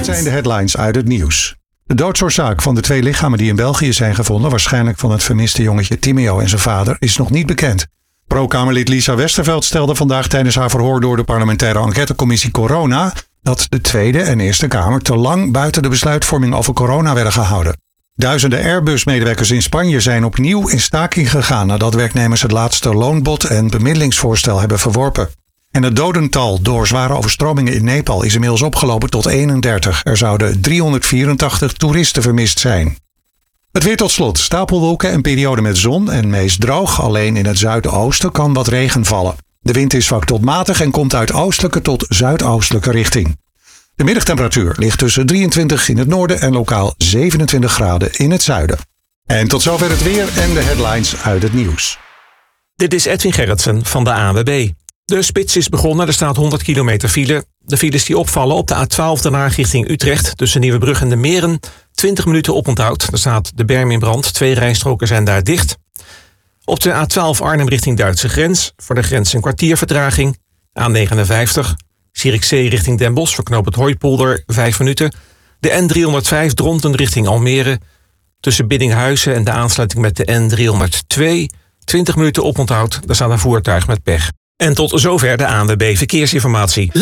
Dit zijn de headlines uit het nieuws. De doodsoorzaak van de 2 lichamen die in België zijn gevonden, waarschijnlijk van het vermiste jongetje Timeo en zijn vader, is nog niet bekend. Pro-Kamerlid Lisa Westerveld stelde vandaag tijdens haar verhoor door de parlementaire enquêtecommissie Corona dat de Tweede en Eerste Kamer te lang buiten de besluitvorming over corona werden gehouden. Duizenden Airbus-medewerkers in Spanje zijn opnieuw in staking gegaan nadat werknemers het laatste loonbod en bemiddelingsvoorstel hebben verworpen. En het dodental door zware overstromingen in Nepal is inmiddels opgelopen tot 31. Er zouden 384 toeristen vermist zijn. Het weer tot slot. Stapelwolken en periode met zon en meest droog. Alleen in het zuidoosten kan wat regen vallen. De wind is zwak tot matig en komt uit oostelijke tot zuidoostelijke richting. De middagtemperatuur ligt tussen 23 in het noorden en lokaal 27 graden in het zuiden. En tot zover het weer en de headlines uit het nieuws. Dit is Edwin Gerritsen van de ANWB. De spits is begonnen, er staat 100 kilometer file. De files die opvallen op de A12 Den Haag richting Utrecht tussen Nieuwebrug en de Meren. 20 minuten oponthoud, er staat de berm in brand, 2 rijstroken zijn daar dicht. Op de A12 Arnhem richting Duitse grens, voor de grens een kwartier vertraging. A59 Zierikzee richting Den Bosch, voor knooppunt Hooipolder 5 minuten. De N305 Dronten richting Almere. Tussen Biddinghuizen en de aansluiting met de N302. 20 minuten oponthoud, daar staat een voertuig met pech. En tot zover de ANWB Verkeersinformatie.